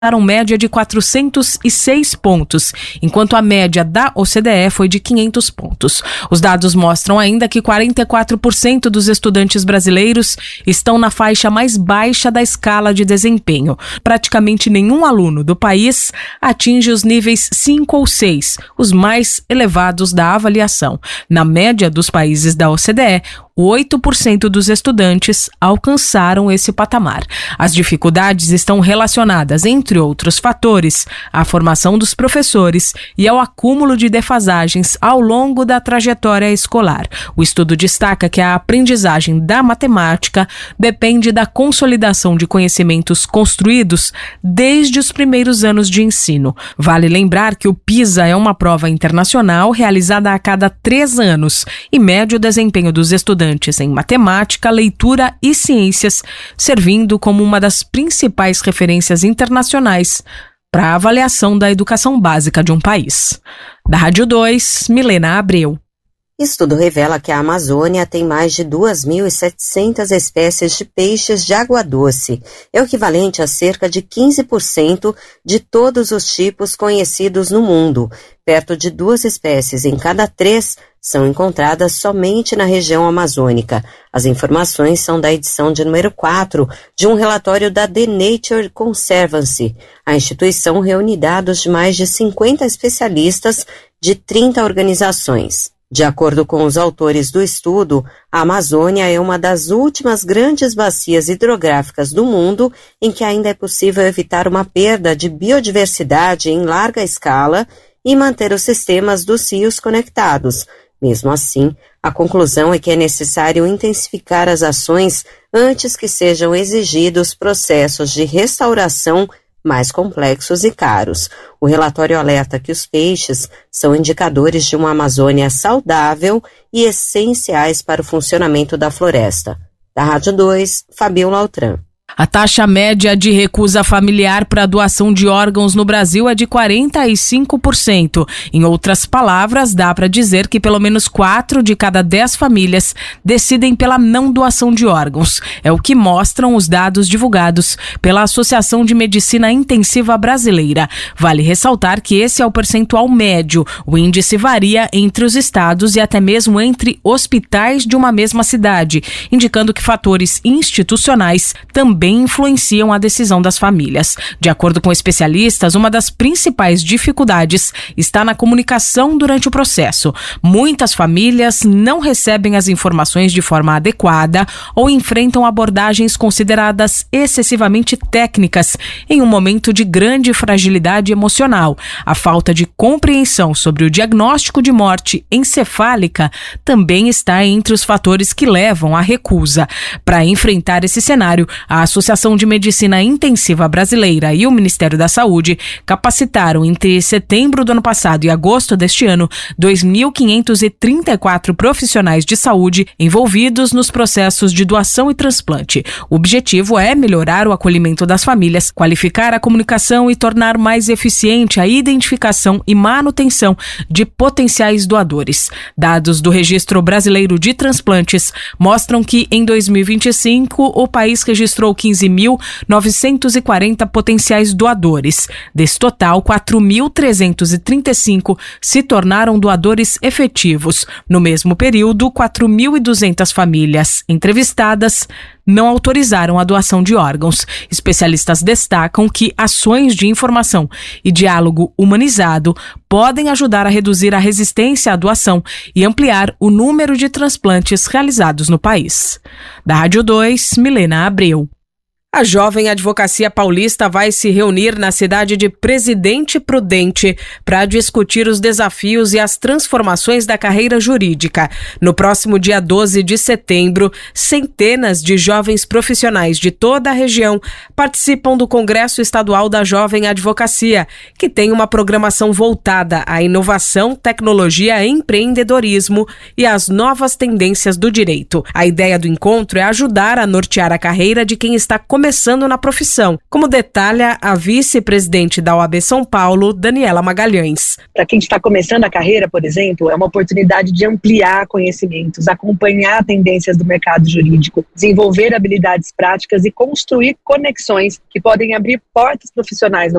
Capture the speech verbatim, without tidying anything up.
média de quatrocentos e seis pontos, enquanto a média da O C D E foi de quinhentos pontos. Os dados mostram ainda que quarenta e quatro por cento dos estudantes brasileiros estão na faixa mais baixa da escala de desempenho. Praticamente nenhum aluno do país atinge os níveis cinco ou seis, os mais elevados da avaliação. Na média dos países da O C D E, oito por cento dos estudantes alcançaram esse patamar. As dificuldades estão relacionadas, entre outros fatores, à formação dos professores e ao acúmulo de defasagens ao longo da trajetória escolar. O estudo destaca que a aprendizagem da matemática depende da consolidação de conhecimentos construídos desde os primeiros anos de ensino. Vale lembrar que o PISA é uma prova internacional realizada a cada três anos e mede o desempenho dos estudantes em matemática, leitura e ciências, servindo como uma das principais referências internacionais para a avaliação da educação básica de um país. Da Rádio dois, Milena Abreu. Estudo revela que a Amazônia tem mais de duas mil e setecentas espécies de peixes de água doce, é o equivalente a cerca de quinze por cento de todos os tipos conhecidos no mundo. Perto de duas espécies em cada três são encontradas somente na região amazônica. As informações são da edição de número quatro de um relatório da The Nature Conservancy. A instituição reúne dados de mais de cinquenta especialistas de trinta organizações. De acordo com os autores do estudo, a Amazônia é uma das últimas grandes bacias hidrográficas do mundo em que ainda é possível evitar uma perda de biodiversidade em larga escala e manter os sistemas dos rios conectados. Mesmo assim, a conclusão é que é necessário intensificar as ações antes que sejam exigidos processos de restauração mais complexos e caros. O relatório alerta que os peixes são indicadores de uma Amazônia saudável e essenciais para o funcionamento da floresta. Da Rádio dois, Fabiola Altran. A taxa média de recusa familiar para a doação de órgãos no Brasil é de quarenta e cinco por cento. Em outras palavras, dá para dizer que pelo menos quatro de cada dez famílias decidem pela não doação de órgãos. É o que mostram os dados divulgados pela Associação de Medicina Intensiva Brasileira. Vale ressaltar que esse é o percentual médio. O índice varia entre os estados e até mesmo entre hospitais de uma mesma cidade, indicando que fatores institucionais também também influenciam a decisão das famílias. De acordo com especialistas, uma das principais dificuldades está na comunicação durante o processo. Muitas famílias não recebem as informações de forma adequada ou enfrentam abordagens consideradas excessivamente técnicas em um momento de grande fragilidade emocional. A falta de compreensão sobre o diagnóstico de morte encefálica também está entre os fatores que levam à recusa. Para enfrentar esse cenário, a Associação de Medicina Intensiva Brasileira e o Ministério da Saúde capacitaram entre setembro do ano passado e agosto deste ano dois mil quinhentos e trinta e quatro profissionais de saúde envolvidos nos processos de doação e transplante. O objetivo é melhorar o acolhimento das famílias, qualificar a comunicação e tornar mais eficiente a identificação e manutenção de potenciais doadores. Dados do Registro Brasileiro de Transplantes mostram que em dois mil e vinte e cinco o país registrou quinze mil novecentos e quarenta potenciais doadores. Desse total, quatro mil trezentos e trinta e cinco se tornaram doadores efetivos. No mesmo período, quatro mil e duzentas famílias entrevistadas não autorizaram a doação de órgãos. Especialistas destacam que ações de informação e diálogo humanizado podem ajudar a reduzir a resistência à doação e ampliar o número de transplantes realizados no país. Da Rádio dois, Milena Abreu. A Jovem Advocacia Paulista vai se reunir na cidade de Presidente Prudente para discutir os desafios e as transformações da carreira jurídica. No próximo dia doze de setembro, centenas de jovens profissionais de toda a região participam do Congresso Estadual da Jovem Advocacia, que tem uma programação voltada à inovação, tecnologia, empreendedorismo e às novas tendências do direito. A ideia do encontro é ajudar a nortear a carreira de quem está começando começando na profissão, como detalha a vice-presidente da O A B São Paulo, Daniela Magalhães. Para quem está começando a carreira, por exemplo, é uma oportunidade de ampliar conhecimentos, acompanhar tendências do mercado jurídico, desenvolver habilidades práticas e construir conexões que podem abrir portas profissionais no